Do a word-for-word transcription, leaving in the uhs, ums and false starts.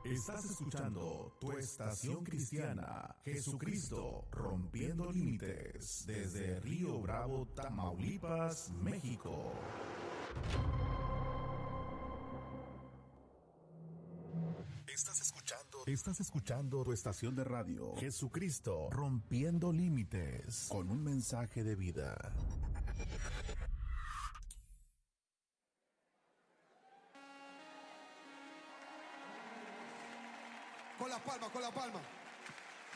Estás escuchando tu estación cristiana, Jesucristo rompiendo límites, desde Río Bravo, Tamaulipas, México. Estás escuchando, estás escuchando tu estación de radio, Jesucristo rompiendo límites, con un mensaje de vida. Con la palma, con la palma.